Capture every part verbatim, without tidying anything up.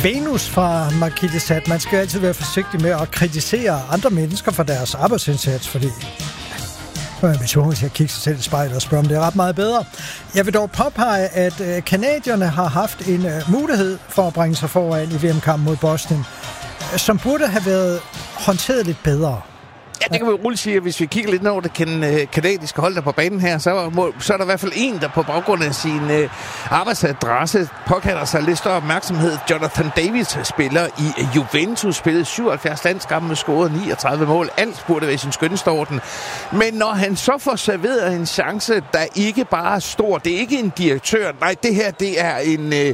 Venus fra Marquis. Man skal altid være forsigtig med at kritisere andre mennesker for deres arbejdsindsats, fordi så er jeg tvunget til at kigge sig selv i spejlet og spørge, om det er ret meget bedre. Jeg vil dog påpege, at canadierne har haft en mulighed for at bringe sig foran i V M-kampen mod Bosnien, som burde have været håndteret lidt bedre. Ja, det kan vi jo roligt sige, at hvis vi kigger lidt over det kanadiske hold der på banen her, så, må, så er der i hvert fald en, der på baggrund af sin øh, arbejdsadresse påkalder sig lidt større opmærksomhed. Jonathan David spiller i Juventus, spillede syvoghalvfjerds landskampe med scoret niogtredive mål. Alt burde være i sin skønneste orden. Men når han så får serveret en chance, der ikke bare er stor, det er ikke en direktør, nej, det her, det er en... Øh,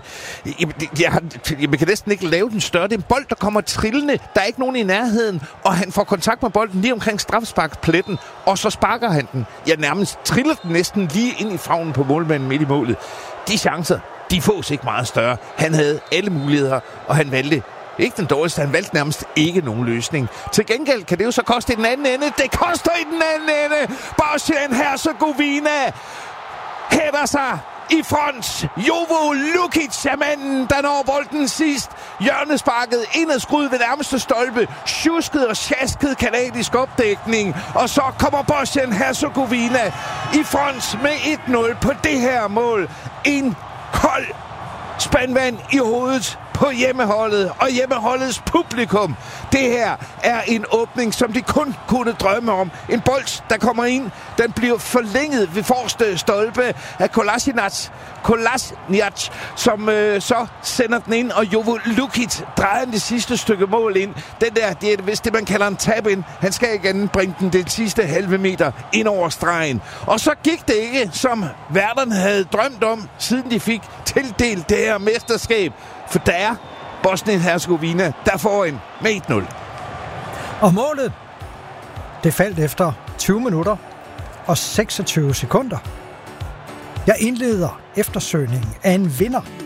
jeg, har, jeg kan næsten ikke lave den større. Det er en bold, der kommer trillende. Der er ikke nogen i nærheden, og han får kontakt med bolden lige omkring straffesparkspletten, og så sparker han den. Jeg nærmest triller den næsten lige ind i favnen på målmanden midt i målet. De chancer, de fås ikke meget større. Han havde alle muligheder, og han valgte ikke den dårligste, han valgte nærmest ikke nogen løsning. Til gengæld kan det jo så koste i den anden ende. Det koster i den anden ende. Bosnien-Hercegovina hætter sig i front. Jovo Lukic er manden, der når bolden sidst. Hjørnesparket indadskud ved nærmeste stolpe. Sjusket og sjasket kanadisk opdækning. Og så kommer Bosnien-Hercegovina i front med et nul på det her mål. En kold spandvand i hovedet på hjemmeholdet og hjemmeholdets publikum. Det her er en åbning, som de kun kunne drømme om. En bold, der kommer ind, den bliver forlænget ved forreste stolpe af Kolasinac, Kolasinac som øh, så sender den ind, og Jovo Lukic drejer det sidste stykke mål ind. Den der, det er vist det, man kalder en tab-in. Han skal igen bringe den det sidste halve meter ind over stregen. Og så gik det ikke, som værterne havde drømt om, siden de fik tildelt det her mesterskab. For der er Bosnien-Hercegovina, der får en med et nul. Og målet, det faldt efter tyve minutter og seksogtyve sekunder. Jeg indleder eftersøgningen af en vinder